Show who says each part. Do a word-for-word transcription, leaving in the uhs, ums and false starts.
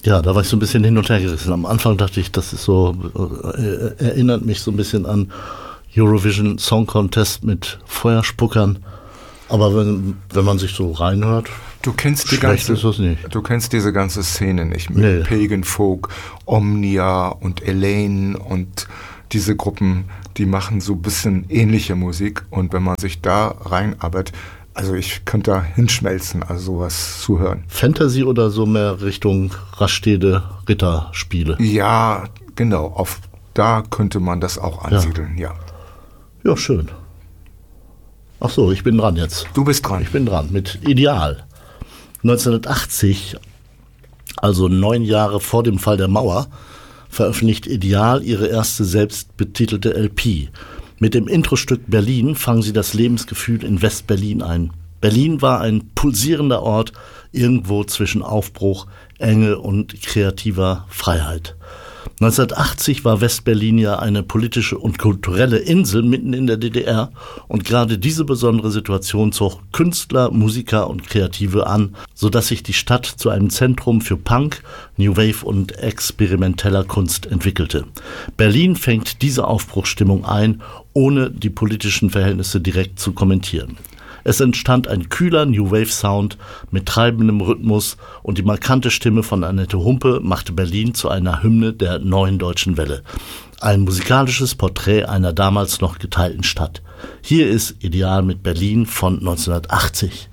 Speaker 1: Ja, da war ich so ein bisschen hin und her gerissen. Am Anfang dachte ich, das ist so, äh, erinnert mich so ein bisschen an Eurovision Song Contest mit Feuerspuckern. Aber wenn, wenn man sich so reinhört,
Speaker 2: du kennst die
Speaker 1: schlecht
Speaker 2: ganze,
Speaker 1: ist das nicht.
Speaker 2: Du kennst diese ganze Szene nicht mit
Speaker 1: Nee.
Speaker 2: Pagan Folk, Omnia und Elaine und diese Gruppen, die machen so ein bisschen ähnliche Musik. Und wenn man sich da reinarbeitet, also ich könnte da hinschmelzen, also sowas zuhören.
Speaker 1: Fantasy oder so mehr Richtung Rastede Ritterspiele?
Speaker 2: Ja, genau, auf, da könnte man das auch ansiedeln, ja.
Speaker 1: Ja, ja, schön. Ach so, ich bin dran jetzt.
Speaker 2: Du bist dran.
Speaker 1: Ich bin dran mit Ideal. neunzehnhundertachtzig, also neun Jahre vor dem Fall der Mauer, veröffentlicht Ideal ihre erste selbstbetitelte L P. Mit dem Introstück Berlin fangen sie das Lebensgefühl in West-Berlin ein. Berlin war ein pulsierender Ort, irgendwo zwischen Aufbruch, Enge und kreativer Freiheit. neunzehnhundertachtzig war West-Berlin ja eine politische und kulturelle Insel mitten in der D D R und gerade diese besondere Situation zog Künstler, Musiker und Kreative an, sodass sich die Stadt zu einem Zentrum für Punk, New Wave und experimenteller Kunst entwickelte. Berlin fängt diese Aufbruchsstimmung ein, ohne die politischen Verhältnisse direkt zu kommentieren. Es entstand ein kühler New Wave Sound mit treibendem Rhythmus und die markante Stimme von Annette Humpe machte Berlin zu einer Hymne der neuen deutschen Welle. Ein musikalisches Porträt einer damals noch geteilten Stadt. Hier ist Ideal mit Berlin von neunzehnhundertachtzig.